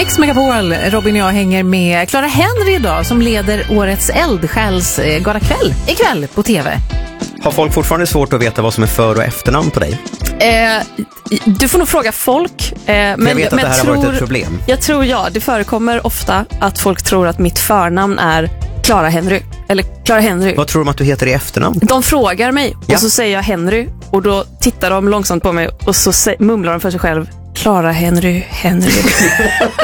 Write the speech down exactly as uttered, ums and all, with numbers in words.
Mix Megapol, Robin och jag hänger med Clara Henry idag som leder årets eldsjälsgalakväll ikväll på T V. Har folk fortfarande svårt att veta vad som är för- och efternamn på dig? Eh, du får nog fråga folk. Eh, men jag vet att men det här tror, har varit ett problem. Jag tror ja, det förekommer ofta att folk tror att mitt förnamn är Clara Henry. Eller Clara Henry. Vad tror de att du heter i efternamn? De frågar mig Ja. och så säger jag Henry. Och då tittar de långsamt på mig och så sä- mumlar de för sig själv Clara Henry Henry.